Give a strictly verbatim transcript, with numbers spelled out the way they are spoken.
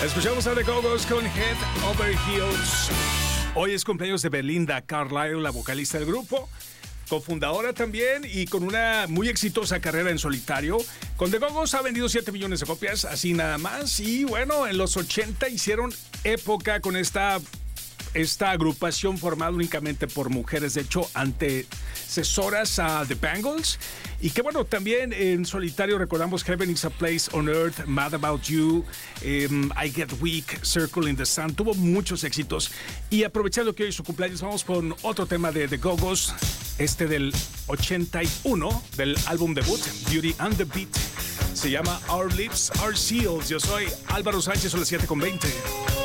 Escuchamos a The Go-Go's con Head Over Heels. Hoy es cumpleaños de Belinda Carlisle, la vocalista del grupo, cofundadora también y con una muy exitosa carrera en solitario. Con The Go-Go's ha vendido siete millones de copias, así nada más. Y bueno, en los ochenta hicieron época con esta, esta agrupación formada únicamente por mujeres, de hecho, antecesoras a The Bangles. Y que bueno, también en solitario recordamos Heaven is a Place on Earth, Mad About You, um, I Get Weak, Circle in the Sun. Tuvo muchos éxitos. Y aprovechando que hoy es su cumpleaños, vamos con otro tema de The Go-Go's, este del ochenta y uno, del álbum debut, Beauty and the Beat. Se llama Our Lips Are Sealed. Yo soy Álvaro Sánchez, son las siete con veinte.